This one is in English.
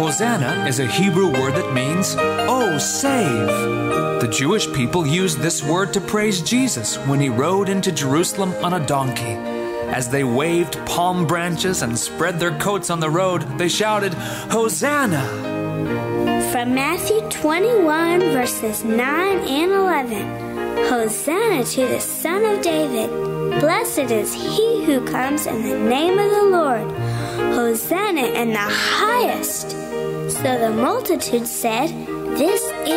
Hosanna is a Hebrew word that means, "Oh, save." The Jewish people used this word to praise Jesus when he rode into Jerusalem on a donkey. As they waved palm branches and spread their coats on the road, they shouted, "Hosanna!" From Matthew 21, verses 9 and 11. Hosanna to the Son of David. Blessed is he who comes in the name of the Lord. Hosanna in the highest. So the multitude said, "This